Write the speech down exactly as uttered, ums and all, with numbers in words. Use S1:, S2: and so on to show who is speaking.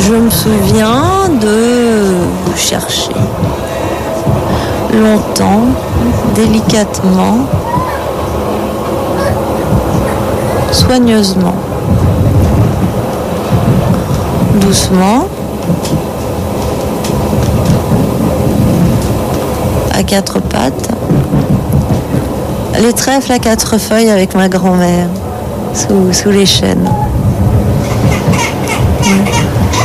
S1: Je me souviens de chercher longtemps, délicatement, soigneusement, doucement, à quatre pattes, les trèfles à quatre feuilles avec ma grand-mère sous, sous les chênes.